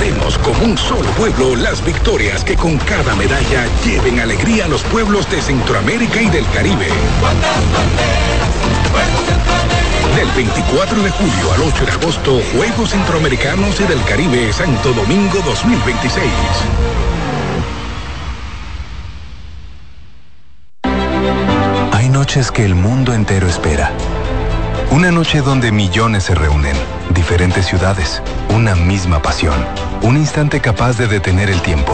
celebremos como un solo pueblo las victorias que con cada medalla lleven alegría a los pueblos de Centroamérica y del Caribe. Del 24 de julio al 8 de agosto, Juegos Centroamericanos y del Caribe, Santo Domingo 2026. Hay noches que el mundo entero espera. Una noche donde millones se reúnen, diferentes ciudades, una misma pasión, un instante capaz de detener el tiempo.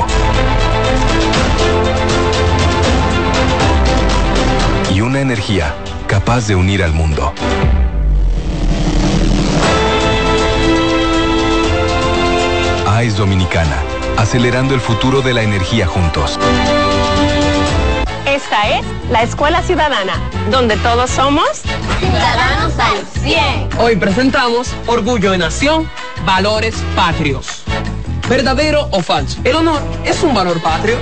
Y una energía capaz de unir al mundo. AES Dominicana, acelerando el futuro de la energía juntos. Esta es la Escuela Ciudadana, donde todos somos ciudadanos al 100. Hoy presentamos Orgullo de Nación, Valores Patrios. ¿Verdadero o falso? ¿El honor es un valor patrio?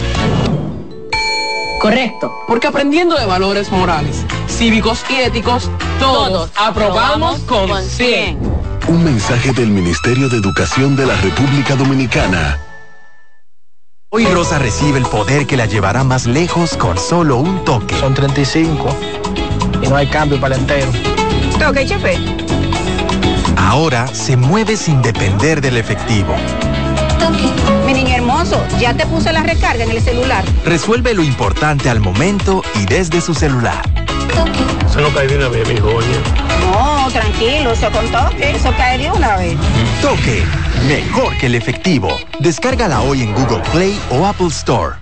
Correcto, porque aprendiendo de valores morales, cívicos y éticos, todos aprobamos con 100. Un mensaje del Ministerio de Educación de la República Dominicana. Hoy Rosa recibe el poder que la llevará más lejos con solo un toque. Son 35 y no hay cambio para el entero. Toque, chefe. Ahora se mueve sin depender del efectivo. Mi niño hermoso, ya te puse la recarga en el celular. Resuelve lo importante al momento y desde su celular. Eso no cae de una vez, mi joya. No, tranquilo, eso con toque, eso cae de una vez. Toque, mejor que el efectivo. Descárgala hoy en Google Play o Apple Store.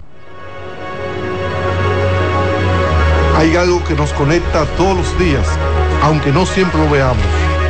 Hay algo que nos conecta todos los días, aunque no siempre lo veamos.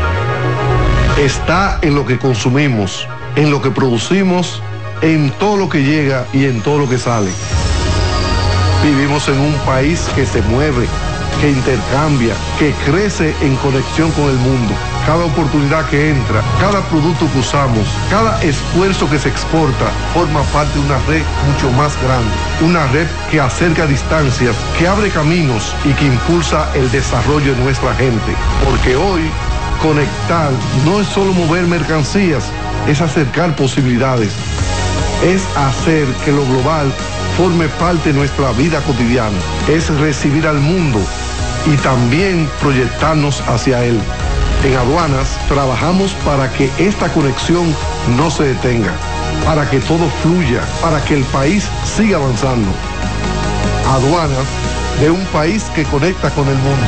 Está en lo que consumimos, en lo que producimos, en todo lo que llega y en todo lo que sale. Vivimos en un país que se mueve, que intercambia, que crece en conexión con el mundo. Cada oportunidad que entra, cada producto que usamos, cada esfuerzo que se exporta, forma parte de una red mucho más grande. Una red que acerca distancias, que abre caminos y que impulsa el desarrollo de nuestra gente. Porque hoy, conectar no es solo mover mercancías, es acercar posibilidades. Es hacer que lo global forme parte de nuestra vida cotidiana. Es recibir al mundo y también proyectarnos hacia él. En Aduanas trabajamos para que esta conexión no se detenga, para que todo fluya, para que el país siga avanzando. Aduanas, de un país que conecta con el mundo.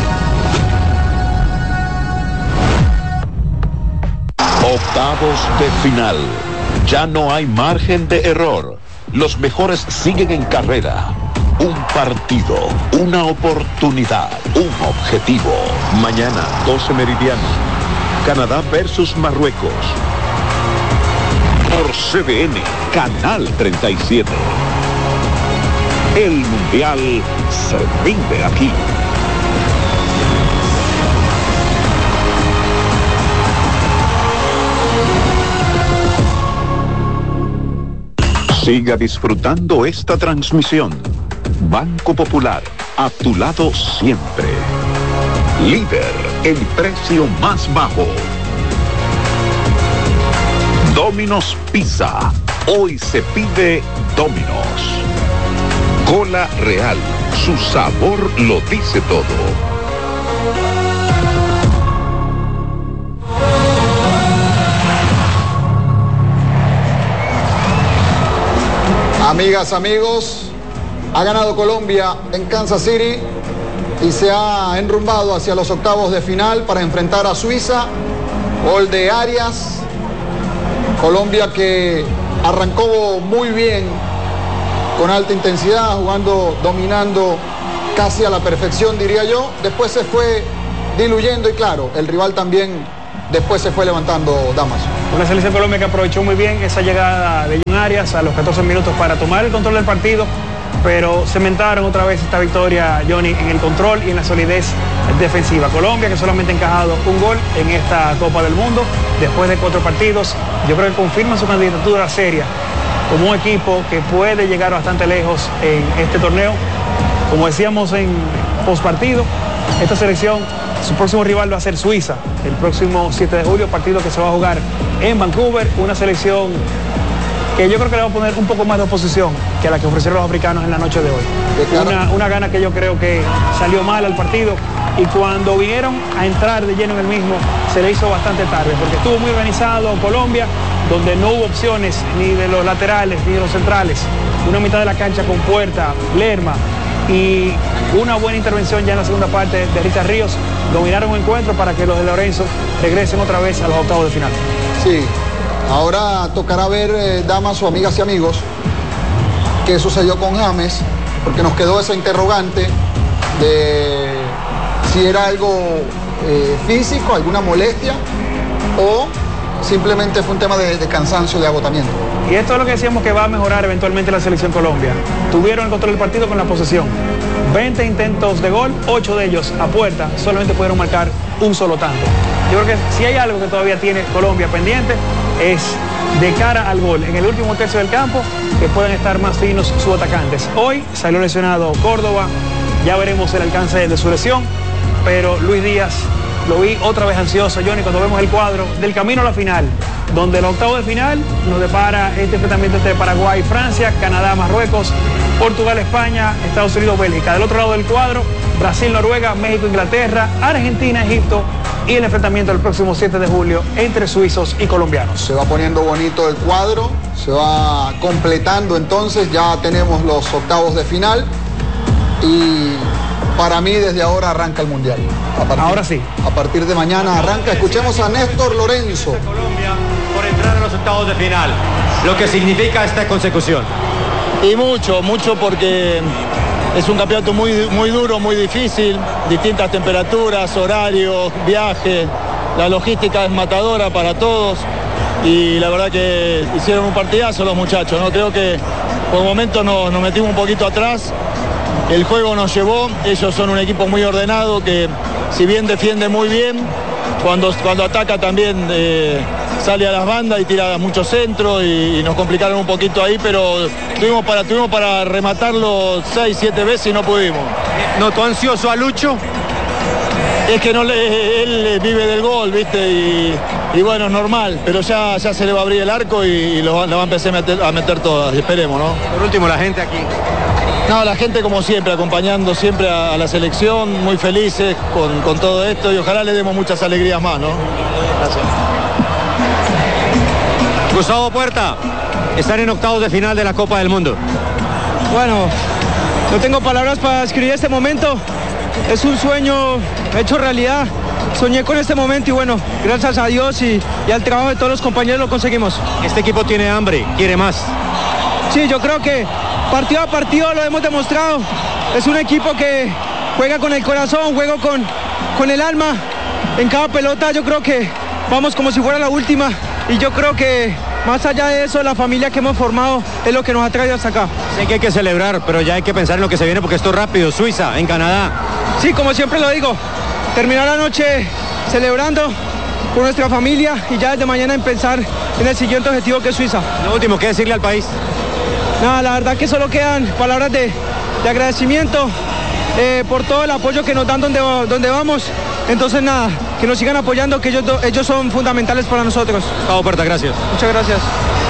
Octavos de final. Ya no hay margen de error. Los mejores siguen en carrera. Un partido, una oportunidad, un objetivo. Mañana, 12 meridiano. Canadá versus Marruecos. Por CDN, Canal 37. El Mundial se vive aquí. Siga disfrutando esta transmisión. Banco Popular, a tu lado siempre. Líder, el precio más bajo. Domino's Pizza, hoy se pide Domino's. Cola Real, su sabor lo dice todo. Amigas, amigos, ha ganado Colombia en Kansas City y se ha enrumbado hacia los octavos de final para enfrentar a Suiza. Gol de Arias. Colombia que arrancó muy bien, con alta intensidad, jugando, dominando casi a la perfección, diría yo. Después se fue diluyendo y claro, el rival también después se fue levantando, Damaso. Una selección Colombia que aprovechó muy bien esa llegada de John Arias a los 14 minutos para tomar el control del partido, pero cementaron otra vez esta victoria, Johnny, en el control y en la solidez defensiva. Colombia que solamente ha encajado un gol en esta Copa del Mundo después de 4 partidos. Yo creo que confirma su candidatura seria como un equipo que puede llegar bastante lejos en este torneo. Como decíamos en postpartido, esta selección Su próximo rival va a ser Suiza, el próximo 7 de julio, partido que se va a jugar en Vancouver, una selección que yo creo que le va a poner un poco más de oposición que la que ofrecieron los africanos en la noche de hoy. Una gana que yo creo que salió mal al partido y cuando vinieron a entrar de lleno en el mismo se le hizo bastante tarde porque estuvo muy organizado Colombia, donde no hubo opciones ni de los laterales ni de los centrales, una mitad de la cancha con Puerta, Lerma y una buena intervención ya en la segunda parte de Richard Ríos, dominaron el encuentro para que los de Lorenzo regresen otra vez a los octavos de final. Sí, ahora tocará ver, damas o amigas y amigos, qué sucedió con James, porque nos quedó esa interrogante de si era algo físico, alguna molestia, o simplemente fue un tema de cansancio, de agotamiento. Y esto es lo que decíamos que va a mejorar eventualmente la selección Colombia. Tuvieron el control del partido con la posesión. 20 intentos de gol, 8 de ellos a puerta, solamente pudieron marcar un solo tanto. Yo creo que si hay algo que todavía tiene Colombia pendiente es de cara al gol, en el último tercio del campo, que pueden estar más finos sus atacantes. Hoy salió lesionado Córdoba, ya veremos el alcance de su lesión, pero Luis Díaz lo vi otra vez ansioso, Johnny, cuando vemos el cuadro del camino a la final, donde el octavo de final nos depara este enfrentamiento entre Paraguay, Francia, Canadá, Marruecos, Portugal, España, Estados Unidos, Bélgica. Del otro lado del cuadro, Brasil, Noruega, México, Inglaterra, Argentina, Egipto y el enfrentamiento el próximo 7 de julio entre suizos y colombianos. Se va poniendo bonito el cuadro, se va completando entonces, ya tenemos los octavos de final y para mí desde ahora arranca el Mundial. Ahora sí. A partir de mañana arranca. Escuchemos a Néstor Lorenzo. Colombia por entrar a los octavos de final, lo que significa esta consecución. Y mucho porque es un campeonato muy duro, muy difícil, distintas temperaturas, horarios, viaje, la logística es matadora para todos y la verdad que hicieron un partidazo los muchachos, ¿no? Creo que por momentos nos metimos un poquito atrás, el juego nos llevó, ellos son un equipo muy ordenado que si bien defiende muy bien, cuando ataca también sale a las bandas y tira mucho centro y nos complicaron un poquito ahí, pero tuvimos para rematarlo 6-7 veces y no pudimos. ¿Notó ansioso a Lucho? Es que él vive del gol, ¿viste? Y bueno, es normal, pero ya se le va a abrir el arco y lo va a empezar a meter todas, esperemos, ¿no? Por último, la gente aquí. No, la gente como siempre, acompañando siempre a la selección, muy felices con todo esto y ojalá le demos muchas alegrías más, ¿no? Gracias. Gustavo Puerta, están en octavos de final de la Copa del Mundo. Bueno, no tengo palabras para describir este momento. Es un sueño hecho realidad. Soñé con este momento y bueno, gracias a Dios y al trabajo de todos los compañeros lo conseguimos. Este equipo tiene hambre, quiere más. Sí, yo creo que partido a partido lo hemos demostrado. Es un equipo que juega con el corazón, juega con el alma. En cada pelota yo creo que vamos como si fuera la última. Y yo creo que más allá de eso, la familia que hemos formado es lo que nos ha traído hasta acá. Sé que hay que celebrar, pero ya hay que pensar en lo que se viene porque esto es rápido. Suiza, en Canadá. Sí, como siempre lo digo, terminar la noche celebrando por nuestra familia y ya desde mañana en pensar en el siguiente objetivo que es Suiza. Lo último, ¿qué decirle al país? Nada, la verdad que solo quedan palabras de agradecimiento por todo el apoyo que nos dan donde vamos. Entonces nada, que nos sigan apoyando, que ellos son fundamentales para nosotros. Gustavo Puerta, gracias. Muchas gracias.